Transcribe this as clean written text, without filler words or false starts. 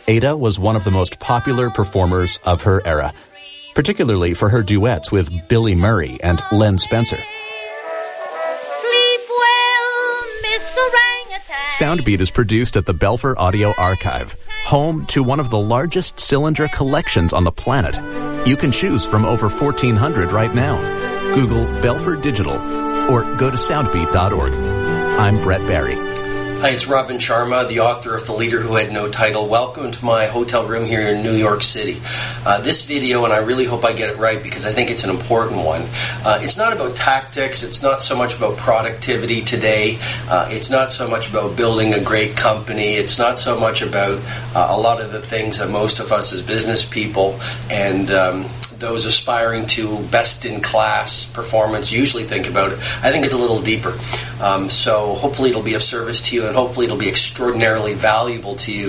Ada was one of the most popular performers of her era, particularly for her duets with Billy Murray and Len Spencer. Sleep well, Mr. Orangutan. Soundbeat is produced at the Belfer Audio Archive, home to one of the largest cylinder collections on the planet. You can choose from over 1,400 right now. Google Belfer Digital or go to soundbeat.org. I'm Brett Barry. Hi, it's Robin Sharma, the author of The Leader Who Had No Title. Welcome to my hotel room here in New York City. This video, and I really hope I get it right because I think it's an important one, it's not about tactics, it's not so much about productivity today, it's not so much about building a great company, it's not so much about a lot of the things that most of us as business people and those aspiring to best-in-class performance usually think about it. I think it's a little deeper. So hopefully it'll be of service to you, and hopefully it'll be extraordinarily valuable to you